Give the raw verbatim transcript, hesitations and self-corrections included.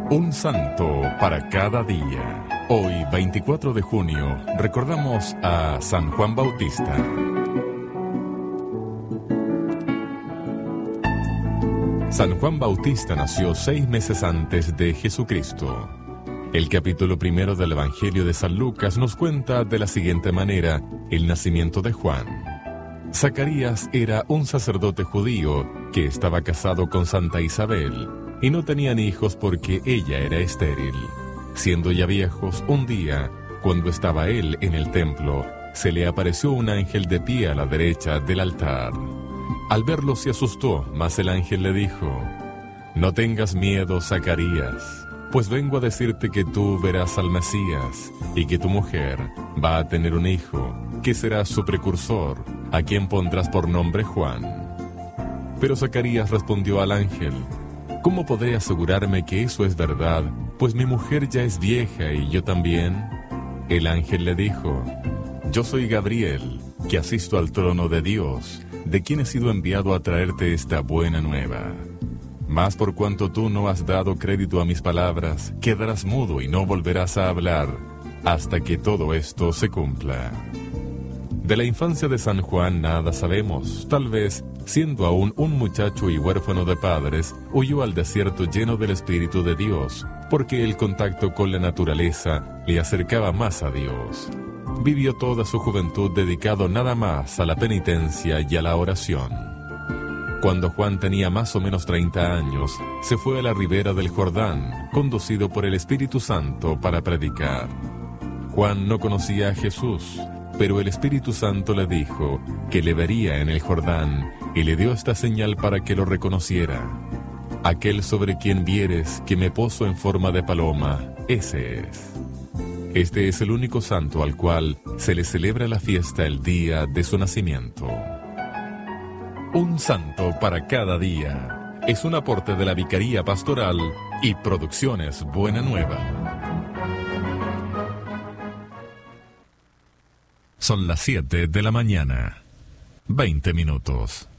Un santo para cada día. Hoy, veinticuatro de junio, recordamos a San Juan Bautista. San Juan Bautista nació seis meses antes de Jesucristo. El capítulo primero del Evangelio de San Lucas nos cuenta de la siguiente manera el nacimiento de Juan. Zacarías era un sacerdote judío que estaba casado con Santa Isabel y no tenían hijos porque ella era estéril. Siendo ya viejos, un día, cuando estaba él en el templo, se le apareció un ángel de pie a la derecha del altar. Al verlo se asustó, mas el ángel le dijo: «No tengas miedo, Zacarías, pues vengo a decirte que tú verás al Mesías, y que tu mujer va a tener un hijo, que será su precursor, a quien pondrás por nombre Juan». Pero Zacarías respondió al ángel: «¿Cómo podré asegurarme que eso es verdad, pues mi mujer ya es vieja y yo también?» El ángel le dijo: «Yo soy Gabriel, que asisto al trono de Dios, de quien he sido enviado a traerte esta buena nueva. Mas por cuanto tú no has dado crédito a mis palabras, quedarás mudo y no volverás a hablar, hasta que todo esto se cumpla». De la infancia de San Juan nada sabemos. Tal vez, siendo aún un muchacho y huérfano de padres, huyó al desierto lleno del Espíritu de Dios, porque el contacto con la naturaleza le acercaba más a Dios. Vivió toda su juventud dedicado nada más a la penitencia y a la oración. Cuando Juan tenía más o menos treinta años, se fue a la ribera del Jordán, conducido por el Espíritu Santo para predicar. Juan no conocía a Jesús, pero el Espíritu Santo le dijo que le vería en el Jordán y le dio esta señal para que lo reconociera: «Aquel sobre quien vieres que me poso en forma de paloma, ese es». Este es el único santo al cual se le celebra la fiesta el día de su nacimiento. Un santo para cada día es un aporte de la Vicaría Pastoral y Producciones Buena Nueva. Son las siete de la mañana, veinte minutos.